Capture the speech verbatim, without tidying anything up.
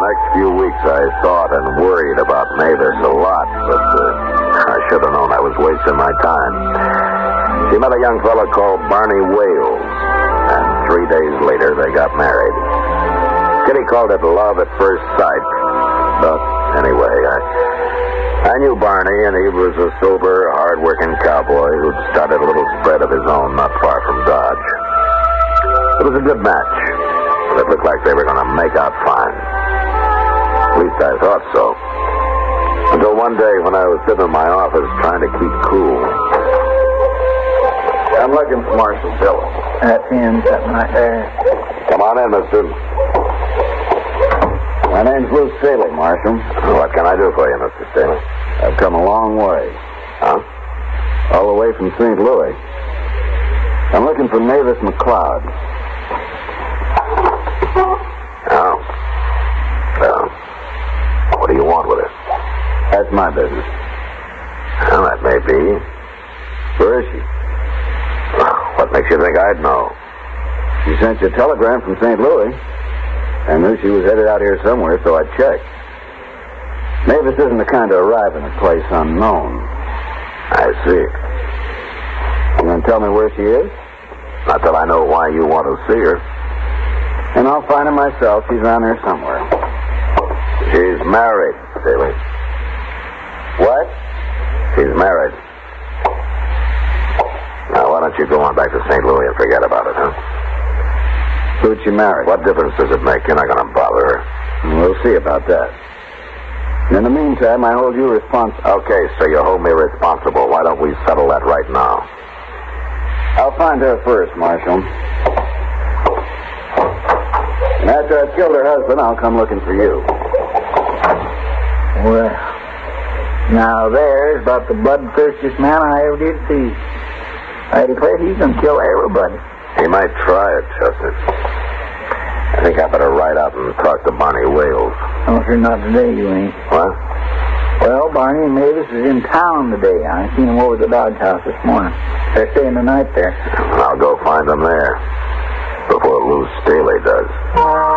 next few weeks, I thought and worried about Mavis a lot, but uh, I should have known I was wasting my time. She met a young fellow called Barney Wales, and three days later they got married. Kitty called it love at first sight, but anyway, I, I knew Barney, and he was a sober, hard-working cowboy who'd started a little spread of his own not far from Dodge. It was a good match. It looked like they were going to make out fine. At least I thought so. Until one day when I was sitting in my office trying to keep cool. I'm looking for Marshal Dillon. That's him, sitting right there. Come on in, mister. My name's Lou Staley, Marshal. What can I do for you, Mister Staley? I've come a long way. Huh? All the way from Saint Louis. I'm looking for Mavis McLeod. Oh. Well, what do you want with her? That's my business. Well, that may be. Where is she? What makes you think I'd know? She sent you a telegram from Saint Louis. I knew she was headed out here somewhere, so I checked. Mavis isn't the kind to arrive in a place unknown. I see. You going to tell me where she is? Not till I know why you want to see her. And I'll find her myself. She's around here somewhere. She's married, Staley. What? She's married. Now, why don't you go on back to Saint Louis and forget about it, huh? Who'd she marry? What difference does it make? You're not going to bother her. We'll see about that. In the meantime, I hold you responsible. Okay, so you hold me responsible. Why don't we settle that right now? I'll find her first, Marshal. And after I've killed her husband, I'll come looking for you. Well, now there's about the bloodthirstiest man I ever did see. I declare he's going to kill everybody. He might try it, Chester. I think I better ride out and talk to Barney Wales. Oh, sure, not today, you ain't. What? Well, Barney and Mavis is in town today. I seen them over at the Dodge House this morning. They're staying the night there. I'll go find them there before Lou Staley does.